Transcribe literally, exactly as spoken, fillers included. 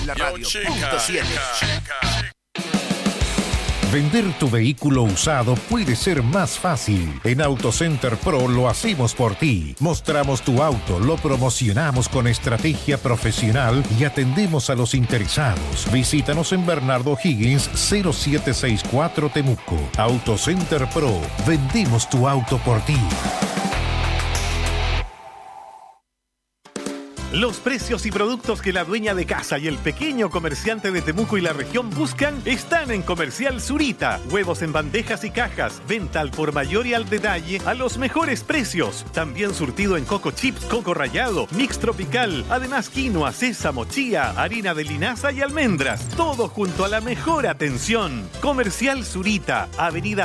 La radio. Punto siete. Vender tu vehículo usado puede ser más fácil. En AutoCenter Pro lo hacemos por ti. Mostramos tu auto, lo promocionamos con estrategia profesional y atendemos a los interesados. Visítanos en Bernardo Higgins cero siete seis cuatro Temuco. AutoCenter Pro. Vendemos tu auto por ti. Los precios y productos que la dueña de casa y el pequeño comerciante de Temuco y la región buscan están en Comercial Zurita. Huevos en bandejas y cajas, venta al por mayor y al detalle a los mejores precios. También surtido en coco chips, coco rallado, mix tropical, además quinoa, sésamo, chía, harina de linaza y almendras. Todo junto a la mejor atención. Comercial Zurita, Avenida